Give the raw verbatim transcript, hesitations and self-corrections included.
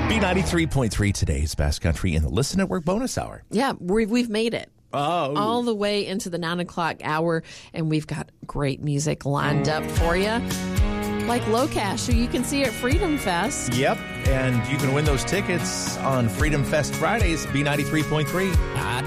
B ninety-three point three, today's best country in the Listen Network bonus hour. Yeah, we've, we've made it. Oh. All the way into the nine o'clock hour, and we've got great music lined up for you. Like Low Cash, who you can see at Freedom Fest. Yep, and you can win those tickets on Freedom Fest Fridays, B ninety-three point three. I